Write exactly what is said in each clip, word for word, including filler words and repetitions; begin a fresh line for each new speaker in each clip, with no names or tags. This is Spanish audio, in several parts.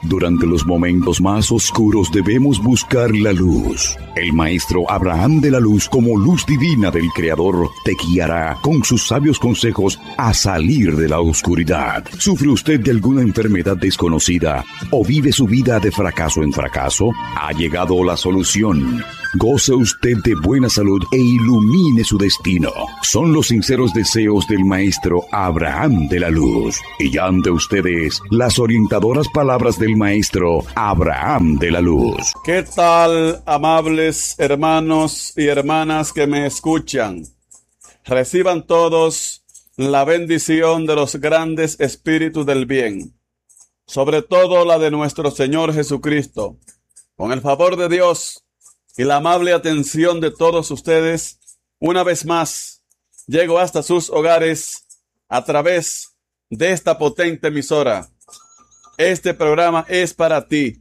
Durante los momentos más oscuros debemos buscar la luz. El maestro Abraham de la Luz, como luz divina del Creador, te guiará con sus sabios consejos a salir de la oscuridad. ¿Sufre usted de alguna enfermedad desconocida o vive su vida de fracaso en fracaso? Ha llegado la solución. Goce usted de buena salud e ilumine su destino. Son los sinceros deseos del maestro Abraham de la Luz. Y ya ante ustedes, las orientadoras palabras del maestro Abraham de la Luz.
¿Qué tal, amables hermanos y hermanas que me escuchan? Reciban todos la bendición de los grandes espíritus del bien, sobre todo la de nuestro Señor Jesucristo. Con el favor de Dios y la amable atención de todos ustedes, una vez más, llego hasta sus hogares a través de esta potente emisora. Este programa es para ti,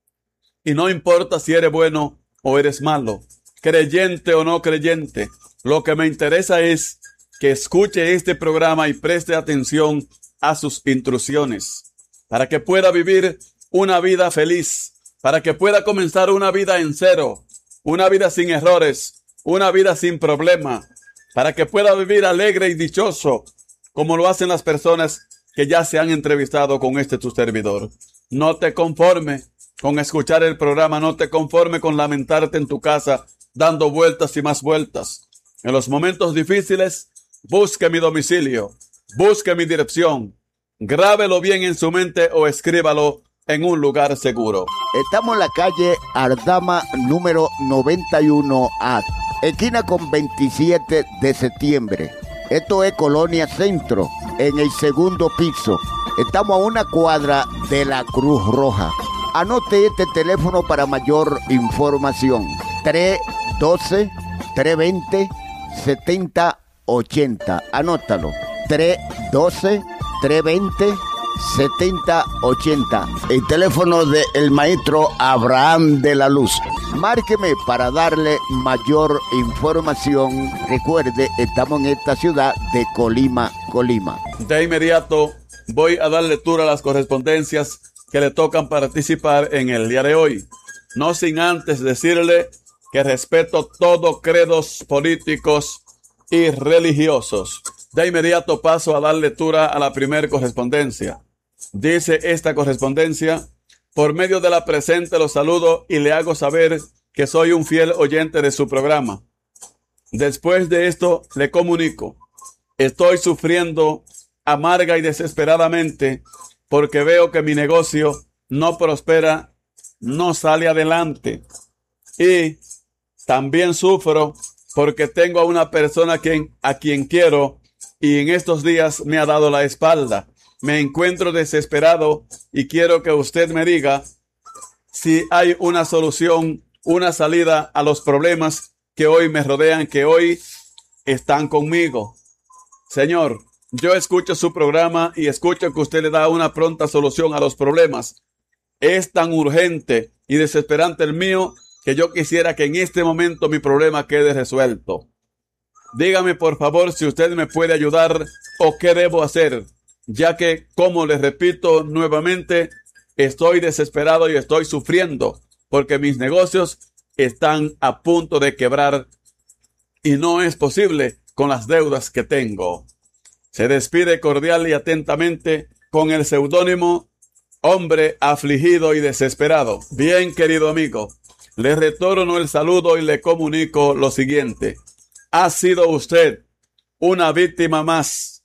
y no importa si eres bueno o eres malo, creyente o no creyente, lo que me interesa es que escuche este programa y preste atención a sus instrucciones, para que pueda vivir una vida feliz, para que pueda comenzar una vida en cero, una vida sin errores, una vida sin problema, para que pueda vivir alegre y dichoso, como lo hacen las personas que ya se han entrevistado con este tu servidor. No te conforme con escuchar el programa, no te conforme con lamentarte en tu casa, dando vueltas y más vueltas. En los momentos difíciles, busque mi domicilio, busque mi dirección, grábelo bien en su mente o escríbalo en un lugar seguro.
Estamos en la calle Ardama número noventa y uno A, esquina con veintisiete de septiembre. Esto es Colonia Centro, en el segundo piso. Estamos a una cuadra de la Cruz Roja. Anote este teléfono para mayor información. tres uno dos, tres dos cero, siete cero ocho cero. Anótalo. tres uno dos, tres dos cero, siete cero ocho cero. El teléfono del maestro Abraham de la Luz. Márqueme para darle mayor información. Recuerde, estamos en esta ciudad de Colima, Colima.
De inmediato voy a dar lectura a las correspondencias que le tocan participar en el día de hoy. No sin antes decirle que respeto todos credos políticos y religiosos. De inmediato paso a dar lectura a la primera correspondencia. Dice esta correspondencia: por medio de la presente los saludo y le hago saber que soy un fiel oyente de su programa. Después de esto le comunico: estoy sufriendo amarga y desesperadamente porque veo que mi negocio no prospera, no sale adelante. Y también sufro porque tengo a una persona a quien, a quien quiero y en estos días me ha dado la espalda. Me encuentro desesperado y quiero que usted me diga si hay una solución, una salida a los problemas que hoy me rodean, que hoy están conmigo. Señor, yo escucho su programa y escucho que usted le da una pronta solución a los problemas. Es tan urgente y desesperante el mío que yo quisiera que en este momento mi problema quede resuelto. Dígame por favor si usted me puede ayudar o qué debo hacer, ya que, como les repito nuevamente, estoy desesperado y estoy sufriendo porque mis negocios están a punto de quebrar y no es posible con las deudas que tengo. Se despide cordial y atentamente con el seudónimo Hombre Afligido y Desesperado. Bien, querido amigo, le retorno el saludo y le comunico lo siguiente. Ha sido usted una víctima más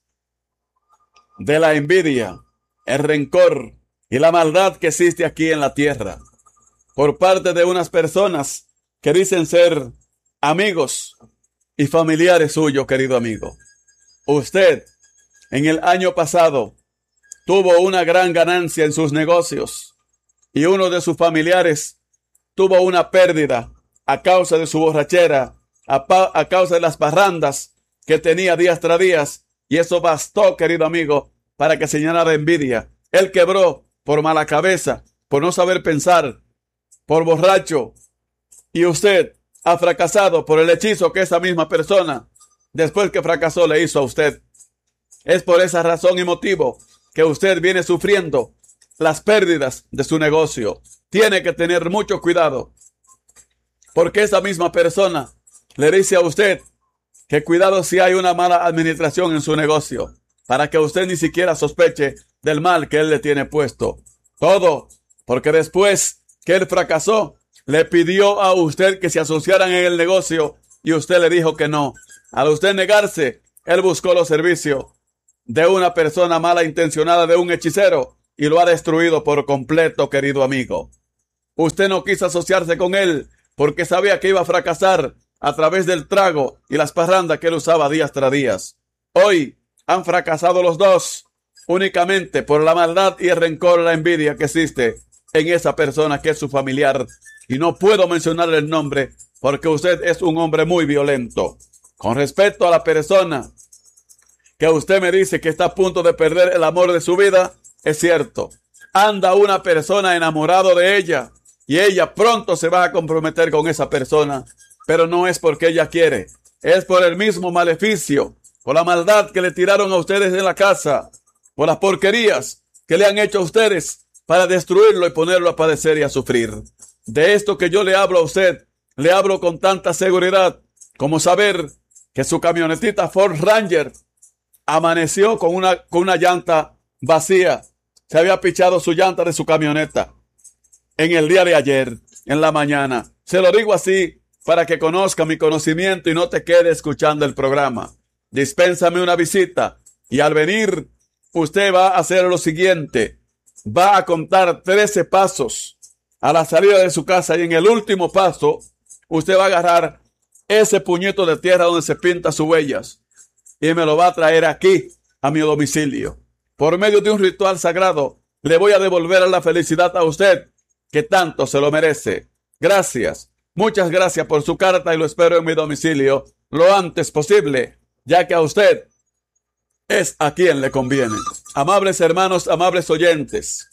de la envidia, el rencor y la maldad que existe aquí en la tierra por parte de unas personas que dicen ser amigos y familiares suyos, querido amigo. Usted en el año pasado tuvo una gran ganancia en sus negocios y uno de sus familiares tuvo una pérdida a causa de su borrachera, a, pa- a causa de las parrandas que tenía días tras días, y eso bastó, querido amigo, para que se llenara de envidia. Él quebró por mala cabeza, por no saber pensar, por borracho, y usted ha fracasado por el hechizo que esa misma persona, después que fracasó, le hizo a usted. Es por esa razón y motivo que usted viene sufriendo las pérdidas de su negocio. Tiene que tener mucho cuidado, porque esa misma persona le dice a usted que cuidado si hay una mala administración en su negocio, para que usted ni siquiera sospeche del mal que él le tiene puesto. Todo porque después que él fracasó, le pidió a usted que se asociaran en el negocio y usted le dijo que no. Al usted negarse, él buscó los servicios de una persona mala intencionada, de un hechicero, y lo ha destruido por completo, querido amigo. Usted no quiso asociarse con él porque sabía que iba a fracasar a través del trago y las parrandas que él usaba días tras días. Hoy han fracasado los dos únicamente por la maldad y el rencor, la envidia que existe en esa persona que es su familiar. Y no puedo mencionarle el nombre porque usted es un hombre muy violento. Con respecto a la persona que usted me dice que está a punto de perder el amor de su vida, es cierto. Anda una persona enamorado de ella y ella pronto se va a comprometer con esa persona, pero no es porque ella quiere, es por el mismo maleficio, por la maldad que le tiraron a ustedes en la casa, por las porquerías que le han hecho a ustedes para destruirlo y ponerlo a padecer y a sufrir. De esto que yo le hablo a usted, le hablo con tanta seguridad como saber que su camionetita Ford Ranger amaneció con una, con una llanta vacía. Se había pichado su llanta de su camioneta en el día de ayer, en la mañana. Se lo digo así para que conozca mi conocimiento y no te quede escuchando el programa. Dispénsame una visita y al venir usted va a hacer lo siguiente. Va a contar trece pasos a la salida de su casa y en el último paso usted va a agarrar ese puñito de tierra donde se pinta sus huellas y me lo va a traer aquí a mi domicilio. Por medio de un ritual sagrado le voy a devolver la felicidad a usted que tanto se lo merece. Gracias, muchas gracias por su carta y lo espero en mi domicilio lo antes posible, ya que a usted es a quien le conviene. Amables hermanos, amables oyentes,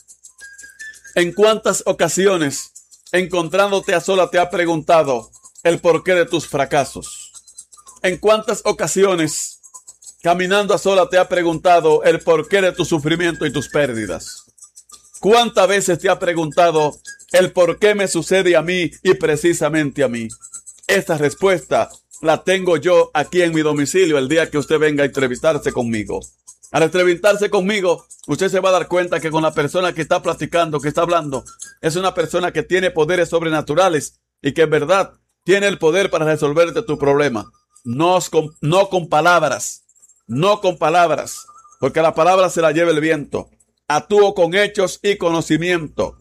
¿en cuántas ocasiones encontrándote a sola te ha preguntado el porqué de tus fracasos? ¿En cuántas ocasiones caminando a sola te ha preguntado el porqué de tu sufrimiento y tus pérdidas? ¿Cuántas veces te ha preguntado el por qué me sucede a mí y precisamente a mí? Esta respuesta la tengo yo aquí en mi domicilio el día que usted venga a entrevistarse conmigo. Al entrevistarse conmigo, usted se va a dar cuenta que con la persona que está platicando, que está hablando, es una persona que tiene poderes sobrenaturales y que en verdad tiene el poder para resolverte tu problema. No con, no con palabras, no con palabras, porque la palabra se la lleva el viento. Actúo con hechos y conocimiento.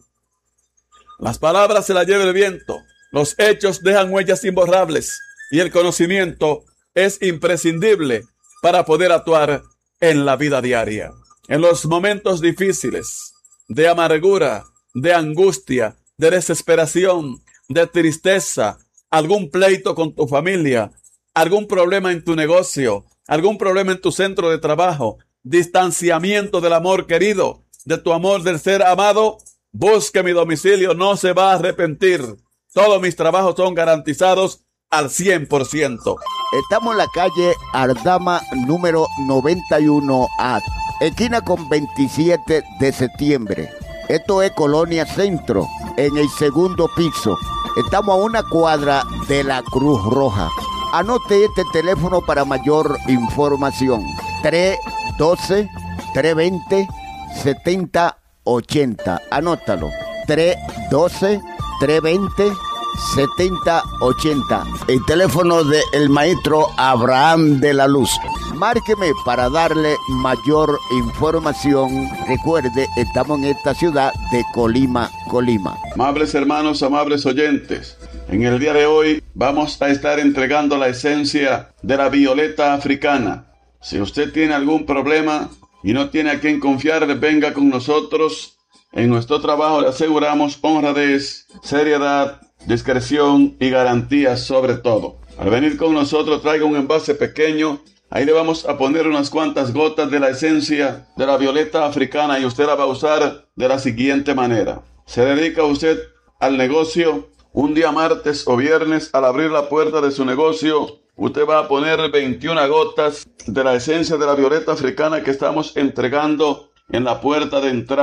Las palabras se las lleva el viento. Los hechos dejan huellas imborrables y el conocimiento es imprescindible para poder actuar en la vida diaria. En los momentos difíciles, de amargura, de angustia, de desesperación, de tristeza, algún pleito con tu familia, algún problema en tu negocio, algún problema en tu centro de trabajo, distanciamiento del amor querido, de tu amor del ser amado, busque mi domicilio, no se va a arrepentir. Todos mis trabajos son garantizados al cien por ciento.
Estamos en la calle Ardama número noventa y uno A, esquina con veintisiete de septiembre. Esto es Colonia Centro, en el segundo piso. Estamos a una cuadra de la Cruz Roja. Anote este teléfono para mayor información. tres uno dos, tres dos cero, siete cero ocho cero. Anótalo. tres uno dos, tres dos cero, siete cero ocho cero. El teléfono del maestro Abraham de la Luz. Márqueme para darle mayor información. Recuerde, estamos en esta ciudad de Colima, Colima.
Amables hermanos, amables oyentes, en el día de hoy vamos a estar entregando la esencia de la violeta africana. Si usted tiene algún problema y no tiene a quien confiar, venga con nosotros. En nuestro trabajo le aseguramos honradez, seriedad, discreción y garantías sobre todo. Al venir con nosotros, traiga un envase pequeño. Ahí le vamos a poner unas cuantas gotas de la esencia de la violeta africana y usted la va a usar de la siguiente manera. Se dedica usted al negocio. Un día martes o viernes, al abrir la puerta de su negocio, usted va a poner veintiuna gotas de la esencia de la violeta africana que estamos entregando en la puerta de entrada.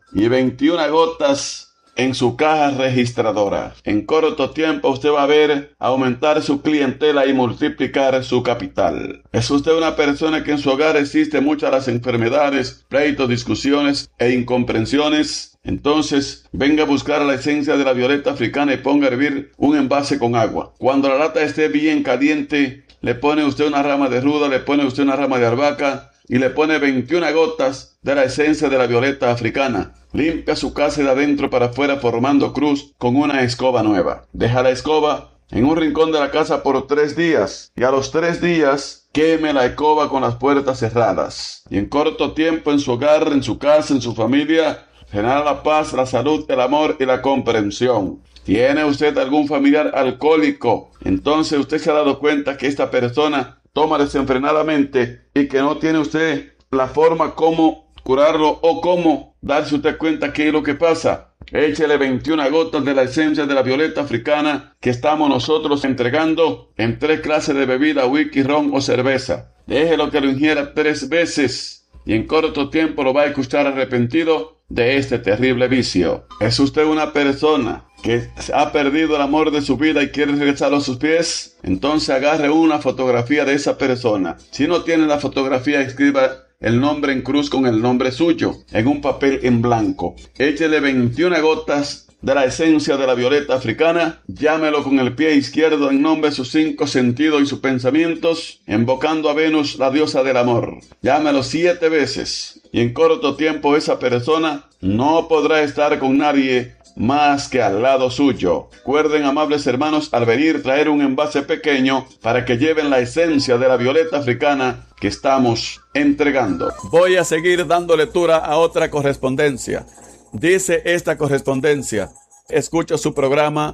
y veintiuna gotas en su caja registradora. En corto tiempo usted va a ver aumentar su clientela y multiplicar su capital. ¿Es usted una persona que en su hogar existe muchas las enfermedades, pleitos, discusiones e incomprensiones? Entonces venga a buscar la esencia de la violeta africana y ponga a hervir un envase con agua. Cuando la lata esté bien caliente, le pone usted una rama de ruda, le pone usted una rama de albahaca y le pone veintiuna gotas de la esencia de la violeta africana. Limpia su casa de adentro para afuera formando cruz con una escoba nueva. Deja la escoba en un rincón de la casa por tres días y a los tres días queme la escoba con las puertas cerradas. Y en corto tiempo en su hogar, en su casa, en su familia, reinará la paz, la salud, el amor y la comprensión. ¿Tiene usted algún familiar alcohólico? Entonces usted se ha dado cuenta que esta persona toma desenfrenadamente y que no tiene usted la forma como curarlo o cómo darse usted cuenta qué es lo que pasa. Échele veintiuna gotas de la esencia de la violeta africana que estamos nosotros entregando en tres clases de bebida, whisky, ron o cerveza. Déjelo que lo ingiera tres veces y en corto tiempo lo va a escuchar arrepentido de este terrible vicio. ¿Es usted una persona que ha perdido el amor de su vida y quiere regresarlo a sus pies? Entonces agarre una fotografía de esa persona. Si no tiene la fotografía, escriba el nombre en cruz con el nombre suyo en un papel en blanco. Échele veintiuna gotas de la esencia de la violeta africana, llámelo con el pie izquierdo en nombre de sus cinco sentidos y sus pensamientos, invocando a Venus, la diosa del amor. Llámelo siete veces y en corto tiempo esa persona no podrá estar con nadie más que al lado suyo. Recuerden, amables hermanos, al venir traer un envase pequeño para que lleven la esencia de la violeta africana que estamos entregando. Voy a seguir dando lectura a otra correspondencia. Dice esta correspondencia: escucho su programa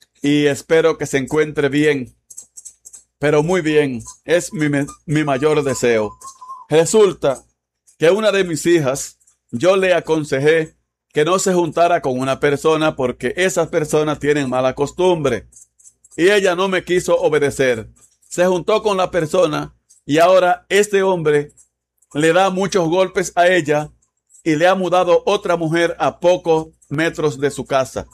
y espero que se encuentre bien, pero muy bien, es mi, mi mayor deseo. Resulta que una de mis hijas, yo le aconsejé que no se juntara con una persona porque esas personas tienen mala costumbre. Y ella no me quiso obedecer. Se juntó con la persona y ahora este hombre le da muchos golpes a ella y le ha mudado otra mujer a pocos metros de su casa.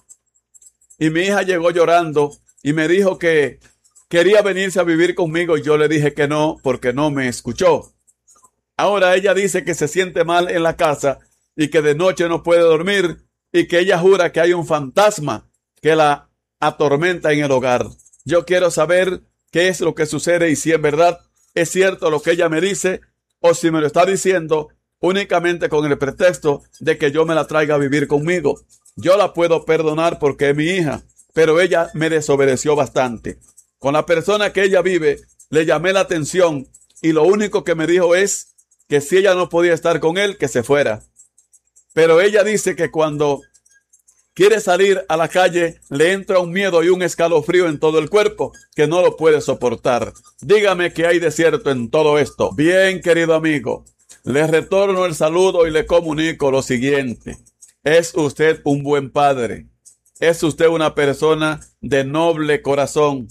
Y mi hija llegó llorando y me dijo que quería venirse a vivir conmigo y yo le dije que no porque no me escuchó. Ahora ella dice que se siente mal en la casa y que de noche no puede dormir y que ella jura que hay un fantasma que la atormenta en el hogar. Yo quiero saber qué es lo que sucede y si en verdad es cierto lo que ella me dice o si me lo está diciendo únicamente con el pretexto de que yo me la traiga a vivir conmigo. Yo la puedo perdonar porque es mi hija, pero ella me desobedeció bastante. Con la persona que ella vive le llamé la atención y lo único que me dijo es que si ella no podía estar con él, que se fuera. Pero ella dice que cuando quiere salir a la calle le entra un miedo y un escalofrío en todo el cuerpo que no lo puede soportar. Dígame qué hay de cierto en todo esto. Bien, querido amigo, le retorno el saludo y le comunico lo siguiente. Es usted un buen padre. Es usted una persona de noble corazón.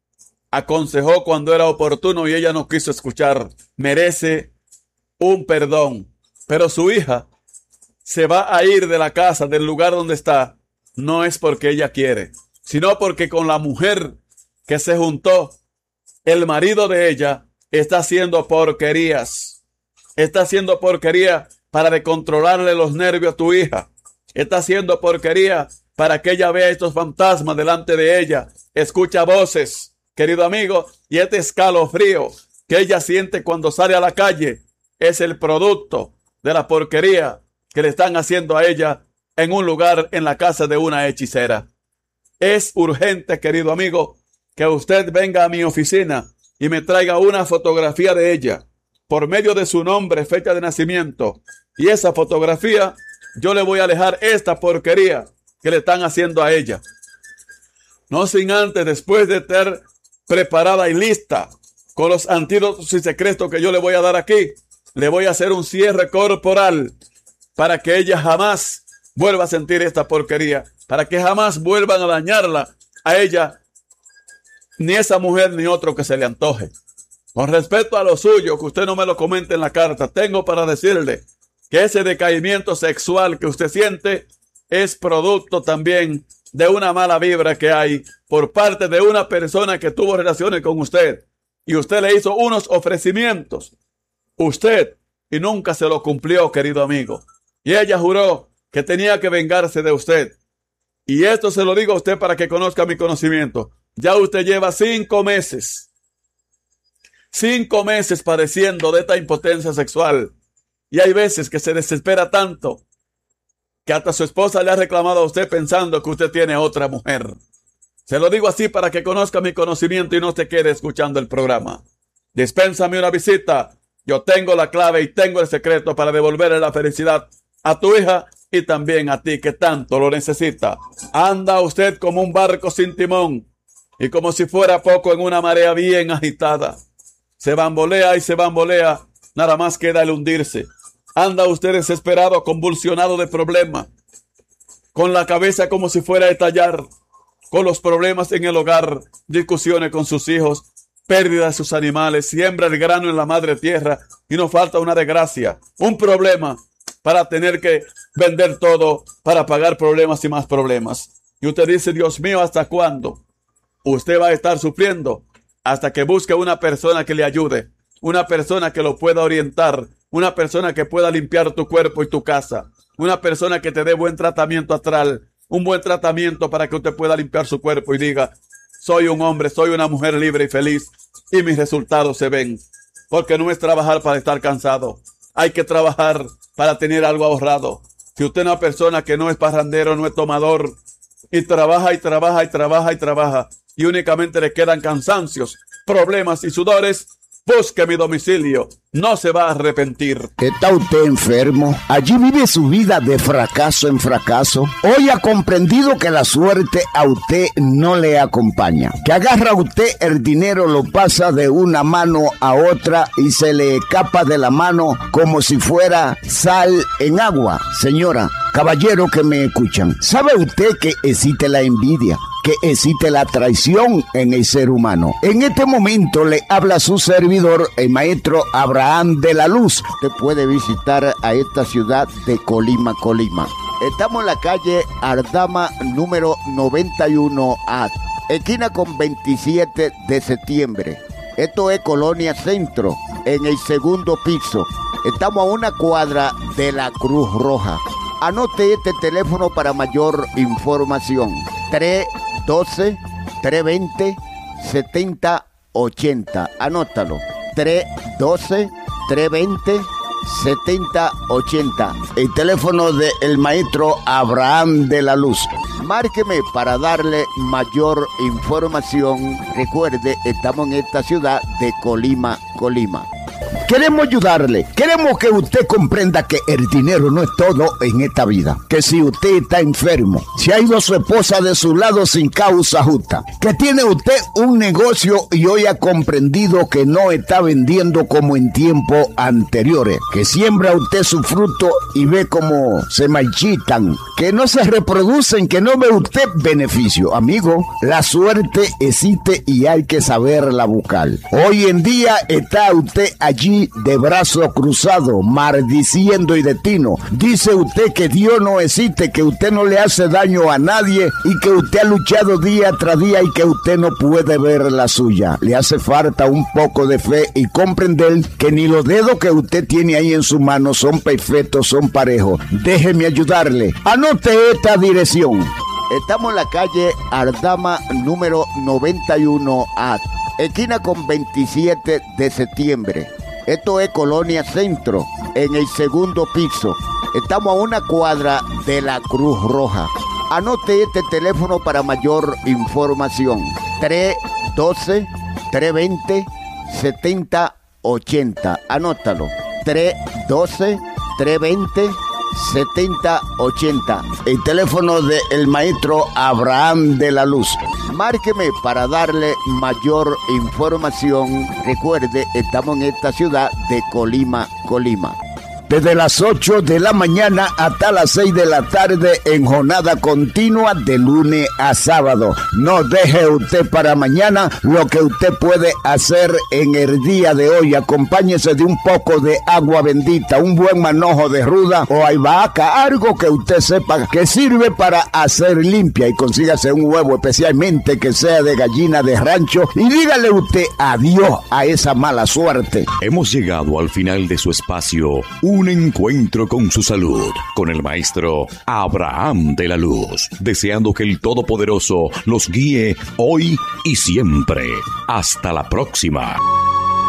Aconsejó cuando era oportuno y ella no quiso escuchar. Merece un perdón. Pero su hija se va a ir de la casa, del lugar donde está, no es porque ella quiere, sino porque con la mujer que se juntó, el marido de ella está haciendo porquerías. Está haciendo porquería para descontrolarle los nervios a tu hija. Está haciendo porquería para que ella vea estos fantasmas delante de ella. Escucha voces, querido amigo, y este escalofrío que ella siente cuando sale a la calle es el producto de la porquería que le están haciendo a ella en un lugar en la casa de una hechicera. Es urgente, querido amigo, que usted venga a mi oficina y me traiga una fotografía de ella por medio de su nombre, fecha de nacimiento. Y esa fotografía yo le voy a alejar esta porquería que le están haciendo a ella. No sin antes, después de estar preparada y lista con los antídotos y secretos que yo le voy a dar aquí, le voy a hacer un cierre corporal para que ella jamás vuelva a sentir esta porquería, para que jamás vuelvan a dañarla a ella, ni esa mujer ni otro que se le antoje. Con respecto a lo suyo, que usted no me lo comente en la carta, tengo para decirle que ese decaimiento sexual que usted siente es producto también de una mala vibra que hay por parte de una persona que tuvo relaciones con usted y usted le hizo unos ofrecimientos, usted, y nunca se lo cumplió, querido amigo. Y ella juró que tenía que vengarse de usted. Y esto se lo digo a usted para que conozca mi conocimiento. Ya usted lleva cinco meses, cinco meses padeciendo de esta impotencia sexual. Y hay veces que se desespera tanto que hasta su esposa le ha reclamado a usted pensando que usted tiene otra mujer. Se lo digo así para que conozca mi conocimiento y no se quede escuchando el programa. Dispénsame una visita. Yo tengo la clave y tengo el secreto para devolverle la felicidad a tu hija y también a ti que tanto lo necesita. Anda usted como un barco sin timón y como si fuera poco en una marea bien agitada. Se bambolea y se bambolea, nada más queda el hundirse. Anda usted desesperado, convulsionado de problemas, con la cabeza como si fuera a estallar, con los problemas en el hogar, discusiones con sus hijos, pérdida de sus animales, siembra el grano en la madre tierra y nos falta una desgracia, un problema para tener que vender todo para pagar problemas y más problemas. Y usted dice, Dios mío, ¿hasta cuándo? Usted va a estar sufriendo hasta que busque una persona que le ayude, una persona que lo pueda orientar, una persona que pueda limpiar tu cuerpo y tu casa, una persona que te dé buen tratamiento astral, un buen tratamiento para que usted pueda limpiar su cuerpo y diga, soy un hombre, soy una mujer libre y feliz y mis resultados se ven. Porque no es trabajar para estar cansado, hay que trabajar para tener algo ahorrado. Si usted es una persona que no es parrandero, no es tomador, y trabaja y trabaja y trabaja y trabaja, y únicamente le quedan cansancios, problemas y sudores, busque mi domicilio, no se va a arrepentir.
¿Está usted enfermo? Allí vive su vida de fracaso en fracaso. Hoy ha comprendido que la suerte a usted no le acompaña. Que agarra a usted el dinero, lo pasa de una mano a otra y se le escapa de la mano como si fuera sal en agua. Señora, caballero que me escuchan, ¿sabe usted que existe la envidia? Que existe la traición en el ser humano. En este momento le habla su servidor, el maestro Abraham de la Luz. Usted puede visitar a esta ciudad de Colima, Colima. Estamos en la calle Ardama número noventa y uno A, esquina con veintisiete de septiembre. Esto es Colonia Centro, en el segundo piso. Estamos a una cuadra de la Cruz Roja. Anote este teléfono para mayor información. tres uno dos, tres dos cero, siete cero ocho cero. Anótalo. tres uno dos, tres dos cero, siete cero ocho cero. El teléfono del maestro Abraham de la Luz. Márqueme para darle mayor información. Recuerde, estamos en esta ciudad de Colima, Colima. Queremos ayudarle, queremos que usted comprenda que el dinero no es todo en esta vida, que si usted está enfermo, si ha ido su esposa de su lado sin causa justa, que tiene usted un negocio y hoy ha comprendido que no está vendiendo como en tiempos anteriores, que siembra usted su fruto y ve cómo se marchitan, que no se reproducen, que no ve usted beneficio. Amigo, la suerte existe y hay que saberla buscar. Hoy en día está usted allí de brazo cruzado, maldiciendo y destino. Dice usted que Dios no existe, que usted no le hace daño a nadie y que usted ha luchado día tras día y que usted no puede ver la suya. Le hace falta un poco de fe y comprender que ni los dedos que usted tiene ahí en su mano son perfectos, son parejos. Déjeme ayudarle. Anote esta dirección. Estamos en la calle Ardama número noventa y uno A, esquina con veintisiete de septiembre. Esto es Colonia Centro, en el segundo piso. Estamos a una cuadra de la Cruz Roja. Anote este teléfono para mayor información. tres uno dos, tres dos cero, siete cero ocho cero. Anótalo. tres uno dos, tres dos cero, siete cero ocho cero. El teléfono del maestro Abraham de la Luz. Márqueme para darle mayor información. Recuerde, estamos en esta ciudad de Colima, Colima. desde las ocho de la mañana hasta las seis de la tarde en jornada continua de lunes a sábado. No deje usted para mañana lo que usted puede hacer en el día de hoy. Acompáñese de un poco de agua bendita, un buen manojo de ruda o albahaca, algo que usted sepa que sirve para hacer limpia, y consígase un huevo especialmente que sea de gallina de rancho y dígale usted adiós a esa mala suerte.
Hemos llegado al final de su espacio, un encuentro con su salud, con el maestro Abraham de la Luz, deseando que el Todopoderoso los guíe hoy y siempre. Hasta la próxima.